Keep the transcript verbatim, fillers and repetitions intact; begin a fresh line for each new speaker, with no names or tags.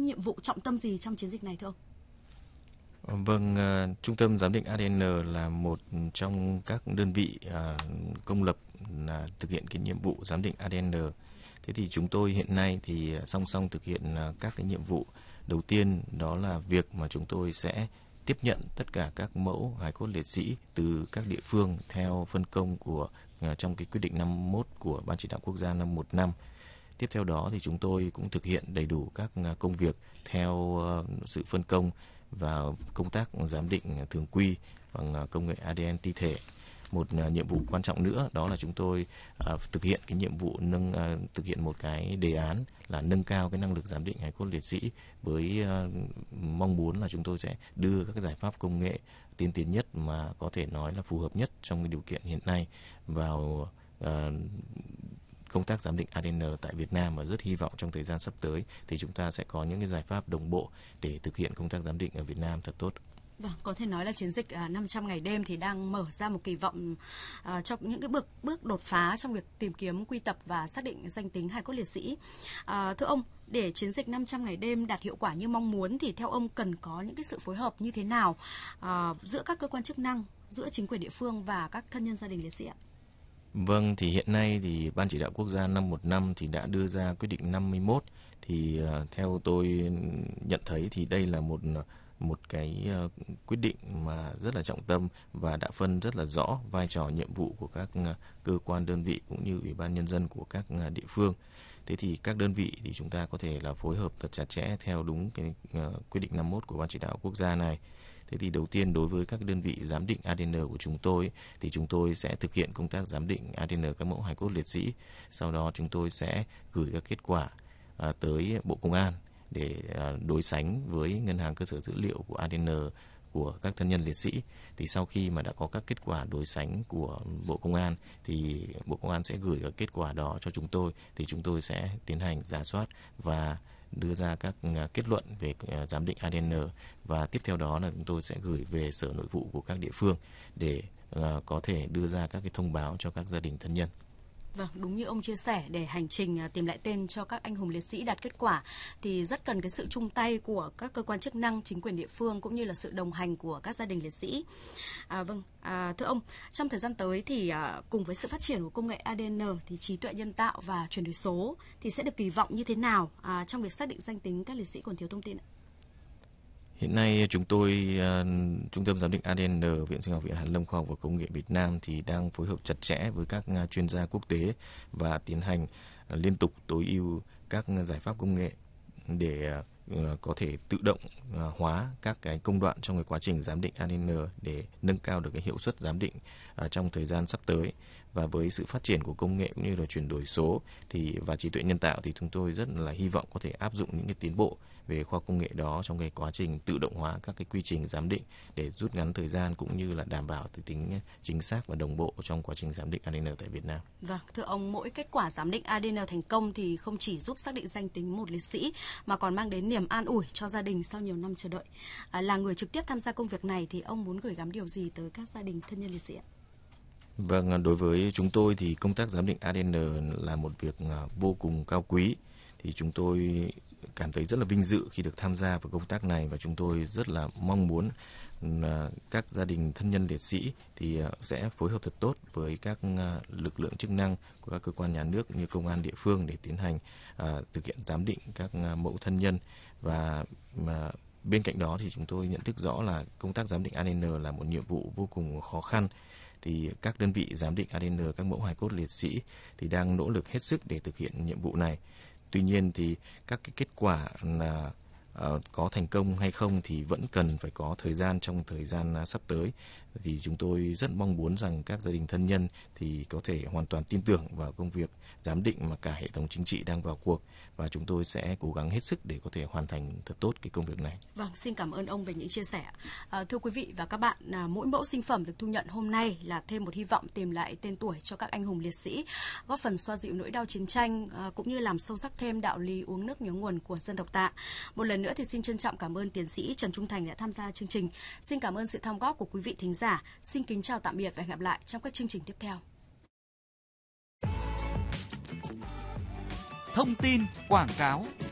nhiệm vụ trọng tâm gì trong chiến dịch này thưa ông?
Vâng, uh, Trung tâm Giám định a đê en là một trong các đơn vị uh, công lập uh, thực hiện cái nhiệm vụ giám định a đê en. Thế thì chúng tôi hiện nay thì song song thực hiện uh, các cái nhiệm vụ. Đầu tiên đó là việc mà chúng tôi sẽ tiếp nhận tất cả các mẫu hài cốt liệt sĩ từ các địa phương theo phân công của uh, trong cái quyết định năm mươi mốt của Ban Chỉ đạo Quốc gia năm một năm. Tiếp theo đó thì chúng tôi cũng thực hiện đầy đủ các uh, công việc theo uh, sự phân công và công tác giám định thường quy bằng công nghệ a đê en ti thể. Một nhiệm vụ quan trọng nữa đó là chúng tôi uh, thực hiện cái nhiệm vụ nâng uh, thực hiện một cái đề án là nâng cao cái năng lực giám định hài cốt liệt sĩ với uh, mong muốn là chúng tôi sẽ đưa các cái giải pháp công nghệ tiên tiến nhất mà có thể nói là phù hợp nhất trong cái điều kiện hiện nay vào uh, công tác giám định a đê en tại Việt Nam, và rất hy vọng trong thời gian sắp tới thì chúng ta sẽ có những cái giải pháp đồng bộ để thực hiện công tác giám định ở Việt Nam thật tốt.
Vâng, có thể nói là chiến dịch năm trăm ngày đêm thì đang mở ra một kỳ vọng uh, cho những cái bước bước đột phá trong việc tìm kiếm, quy tập và xác định danh tính hài cốt liệt sĩ. Uh, thưa ông, để chiến dịch năm trăm ngày đêm đạt hiệu quả như mong muốn thì theo ông cần có những cái sự phối hợp như thế nào uh, giữa các cơ quan chức năng, giữa chính quyền địa phương và các thân nhân gia đình liệt sĩ ạ?
Vâng, thì hiện nay thì Ban Chỉ đạo Quốc gia năm một năm thì đã đưa ra quyết định năm mươi mốt. Thì uh, theo tôi nhận thấy thì đây là một một cái uh, quyết định mà rất là trọng tâm và đã phân rất là rõ vai trò nhiệm vụ của các uh, cơ quan đơn vị cũng như Ủy ban Nhân dân của các uh, địa phương. Thế thì các đơn vị thì chúng ta có thể là phối hợp thật chặt chẽ theo đúng cái uh, quyết định năm mươi mốt của Ban Chỉ đạo Quốc gia này. Thế thì đầu tiên đối với các đơn vị giám định a đê en của chúng tôi thì chúng tôi sẽ thực hiện công tác giám định a đê en các mẫu hài cốt liệt sĩ. Sau đó chúng tôi sẽ gửi các kết quả à, tới Bộ Công an để à, đối sánh với ngân hàng cơ sở dữ liệu của a đê en của các thân nhân liệt sĩ. Thì sau khi mà đã có các kết quả đối sánh của Bộ Công an thì Bộ Công an sẽ gửi các kết quả đó cho chúng tôi, thì chúng tôi sẽ tiến hành rà soát và đưa ra các kết luận về giám định a đê en, và tiếp theo đó là chúng tôi sẽ gửi về Sở Nội vụ của các địa phương để uh, có thể đưa ra các cái thông báo cho các gia đình thân nhân.
Vâng, đúng như ông chia sẻ, để hành trình tìm lại tên cho các anh hùng liệt sĩ đạt kết quả thì rất cần cái sự chung tay của các cơ quan chức năng, chính quyền địa phương cũng như là sự đồng hành của các gia đình liệt sĩ. À, vâng, à, thưa ông, trong thời gian tới thì à, cùng với sự phát triển của công nghệ a đê en thì trí tuệ nhân tạo và chuyển đổi số thì sẽ được kỳ vọng như thế nào à, trong việc xác định danh tính các liệt sĩ còn thiếu thông tin ạ?
Hiện nay chúng tôi, uh, Trung tâm Giám định a đê en, Viện Sinh học Viện Hàn lâm Khoa học và Công nghệ Việt Nam thì đang phối hợp chặt chẽ với các uh, chuyên gia quốc tế và tiến hành uh, liên tục tối ưu các uh, giải pháp công nghệ để uh, có thể tự động uh, hóa các cái công đoạn trong cái quá trình giám định a đê en để nâng cao được cái hiệu suất giám định uh, trong thời gian sắp tới. Và với sự phát triển của công nghệ cũng như là chuyển đổi số thì và trí tuệ nhân tạo thì chúng tôi rất là hy vọng có thể áp dụng những cái tiến bộ về khoa công nghệ đó trong cái quá trình tự động hóa các cái quy trình giám định để rút ngắn thời gian cũng như là đảm bảo tính chính xác và đồng bộ trong quá trình giám định a đê en tại Việt Nam.
Vâng, thưa ông, mỗi kết quả giám định a đê en thành công thì không chỉ giúp xác định danh tính một liệt sĩ mà còn mang đến niềm an ủi cho gia đình sau nhiều năm chờ đợi. À, là người trực tiếp tham gia công việc này thì ông muốn gửi gắm điều gì tới các gia đình thân nhân liệt sĩ ạ?
Vâng, đối với chúng tôi thì công tác giám định a đê en là một việc vô cùng cao quý. Thì chúng tôi cảm thấy rất là vinh dự khi được tham gia vào công tác này, và chúng tôi rất là mong muốn các gia đình thân nhân liệt sĩ thì sẽ phối hợp thật tốt với các lực lượng chức năng của các cơ quan nhà nước như công an địa phương để tiến hành thực hiện giám định các mẫu thân nhân. Và mà bên cạnh đó thì chúng tôi nhận thức rõ là công tác giám định a đê en là một nhiệm vụ vô cùng khó khăn. Thì các đơn vị giám định a đê en các mẫu hài cốt liệt sĩ thì đang nỗ lực hết sức để thực hiện nhiệm vụ này. Tuy nhiên thì các cái kết quả là uh, có thành công hay không thì vẫn cần phải có thời gian trong thời gian uh, sắp tới. Thì chúng tôi rất mong muốn rằng các gia đình thân nhân thì có thể hoàn toàn tin tưởng vào công việc giám định mà cả hệ thống chính trị đang vào cuộc, và chúng tôi sẽ cố gắng hết sức để có thể hoàn thành thật tốt cái công việc này.
Vâng, xin cảm ơn ông về những chia sẻ. À, thưa quý vị và các bạn, à, mỗi mẫu sinh phẩm được thu nhận hôm nay là thêm một hy vọng tìm lại tên tuổi cho các anh hùng liệt sĩ, góp phần xoa dịu nỗi đau chiến tranh à, cũng như làm sâu sắc thêm đạo lý uống nước nhớ nguồn của dân tộc ta. Một lần nữa thì xin trân trọng cảm ơn tiến sĩ Trần Trung Thành đã tham gia chương trình. Xin cảm ơn sự tham góp của quý vị thính giả. Xin kính chào tạm biệt và hẹn gặp lại trong các chương trình tiếp theo.
Thông tin quảng cáo.